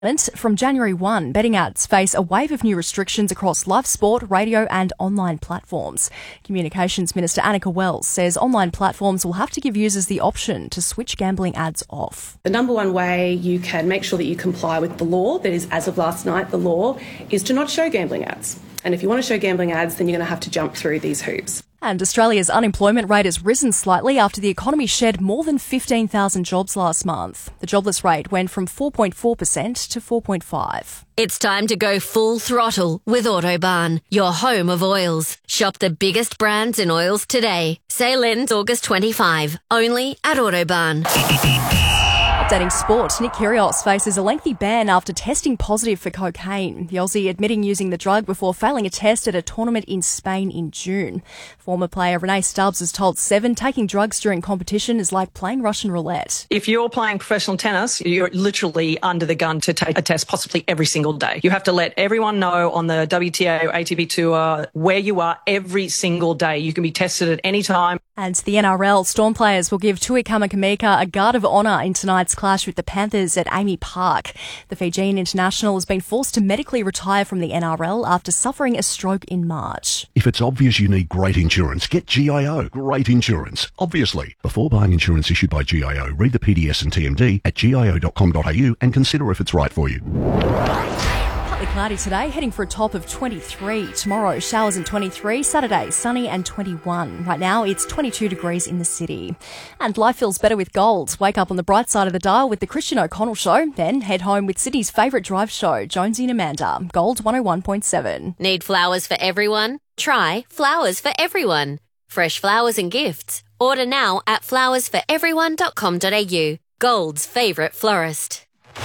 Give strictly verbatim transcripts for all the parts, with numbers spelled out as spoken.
From January first, betting ads face a wave of new restrictions across live sport, radio and online platforms. Communications Minister Annika Wells says online platforms will have to give users the option to switch gambling ads off. The number one way you can make sure that you comply with the law, that is, as of last night, the law, is to not show gambling ads. And if you want to show gambling ads, then you're going to have to jump through these hoops. And Australia's unemployment rate has risen slightly after the economy shed more than fifteen thousand jobs last month. The jobless rate went from four point four percent to four point five percent. It's time to go full throttle with Autobahn, your home of oils. Shop the biggest brands in oils today. Sale ends August twenty-fifth, only at Autobahn. Updating sport, Nick Kyrgios faces a lengthy ban after testing positive for cocaine. The Aussie admitting using the drug before failing a test at a tournament in Spain in June. Former player Renee Stubbs has told Seven taking drugs during competition is like playing Russian roulette. If you're playing professional tennis, you're literally under the gun to take a test possibly every single day. You have to let everyone know on the W T A or A T P tour where you are every single day. You can be tested at any time. And the N R L, Storm players will give Tui Kamikamica a guard of honour in tonight's clash with the Panthers at Amy Park. The Fijian international has been forced to medically retire from the N R L after suffering a stroke in March. If it's obvious you need great insurance, get G I O. Great insurance, obviously. Before buying insurance issued by G I O, read the P D S and T M D at G I O dot com dot A U and consider if it's right for you. Cloudy today, heading for a top of twenty-three. Tomorrow, showers and twenty-three. Saturday, sunny and twenty-one. Right now, it's twenty-two degrees in the city. And life feels better with gold. Wake up on the bright side of the dial with the Christian O'Connell Show. Then head home with Sydney's favourite drive show, Jonesy and Amanda. Gold one oh one point seven. Need flowers for everyone? Try Flowers for Everyone. Fresh flowers and gifts. Order now at flowers for everyone dot com dot A U. Gold's favourite florist.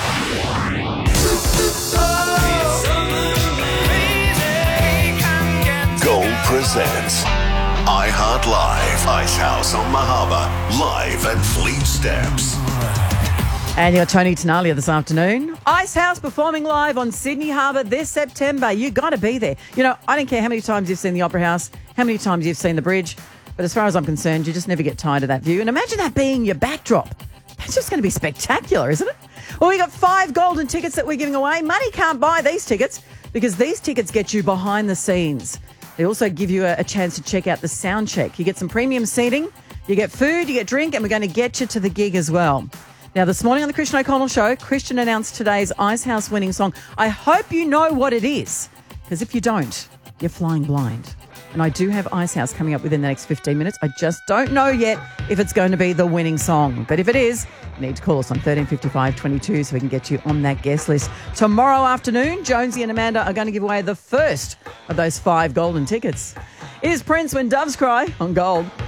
Gold presents iHeart Live, Icehouse on Mahaba, live at Fleet Steps. And you're Tony Tenalia this afternoon. Icehouse performing live on Sydney Harbour this September. You got to be there. You know, I don't care how many times you've seen the Opera House, how many times you've seen the bridge, but as far as I'm concerned, you just never get tired of that view. And imagine that being your backdrop. That's just going to be spectacular, isn't it? Well, we got five golden tickets that we're giving away. Money can't buy these tickets because these tickets get you behind the scenes. They also give you a, a chance to check out the sound check. You get some premium seating, you get food, you get drink, and we're going to get you to the gig as well. Now, this morning on the Christian O'Connell Show, Christian announced today's Icehouse winning song. I hope you know what it is, because if you don't, you're flying blind. And I do have Icehouse coming up within the next fifteen minutes. I just don't know yet if it's going to be the winning song. But if it is, you need to call us on thirteen fifty-five twenty-two so we can get you on that guest list. Tomorrow afternoon, Jonesy and Amanda are going to give away the first of those five golden tickets. It is Prince When Doves Cry on Gold.